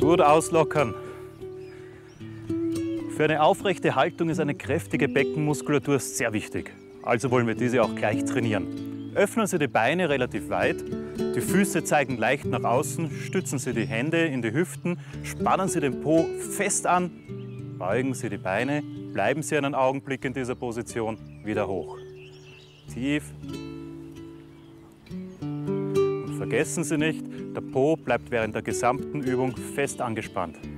Gut auslockern. Für eine aufrechte Haltung ist eine kräftige Beckenmuskulatur sehr wichtig. Also wollen wir diese auch gleich trainieren. Öffnen Sie die Beine relativ weit, die Füße zeigen leicht nach außen, stützen Sie die Hände in die Hüften, spannen Sie den Po fest an, beugen Sie die Beine, bleiben Sie einen Augenblick in dieser Position, wieder hoch. Tief. Und vergessen Sie nicht, der Po bleibt während der gesamten Übung fest angespannt.